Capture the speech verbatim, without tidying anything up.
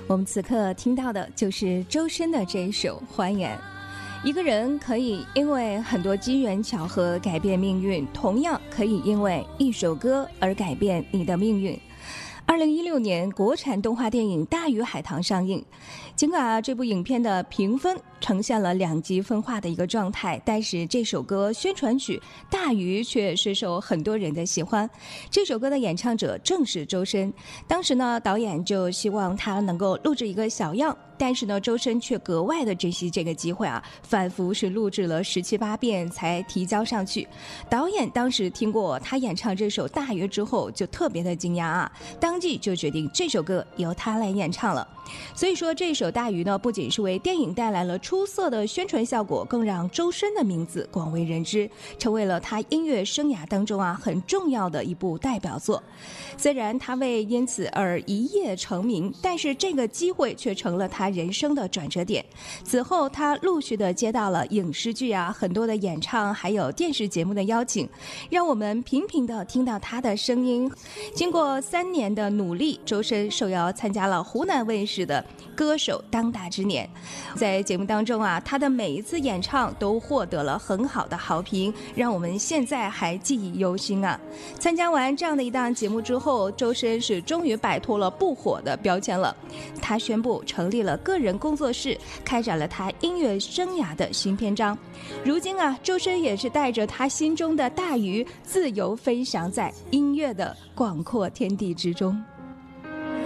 我们此刻听到的就是周深的这一首《还原》。一个人可以因为很多机缘巧合改变命运，同样可以因为一首歌而改变你的命运。二零一六年，国产动画电影《大鱼海棠》上映。尽管啊，这部影片的评分呈现了两极分化的一个状态，但是这首歌宣传曲《大鱼》却深受很多人的喜欢。这首歌的演唱者正是周深。当时呢，导演就希望他能够录制一个小样，但是呢，周深却格外的珍惜这个机会啊，反复是录制了十七八遍才提交上去。导演当时听过他演唱这首《大鱼》之后，就特别的惊讶啊，当即就决定这首歌由他来演唱了。所以说，这首《大鱼》呢，不仅是为电影带来了出色的宣传效果，更让周深的名字广为人知，成为了他音乐生涯当中啊很重要的一部代表作。虽然他未因此而一夜成名，但是这个机会却成了他人生的转折点。此后，他陆续的接到了影视剧啊很多的演唱，还有电视节目的邀请，让我们频频的听到他的声音。经过三年的努力，周深受邀参加了湖南卫视的歌手当打之年。在节目当中啊，他的每一次演唱都获得了很好的好评，让我们现在还记忆犹新啊。参加完这样的一档节目之后，周深是终于摆脱了不火的标签了。他宣布成立了个人工作室，开展了他音乐生涯的新篇章。如今啊，周深也是带着他心中的大鱼，自由飞翔在音乐的广阔天地之中。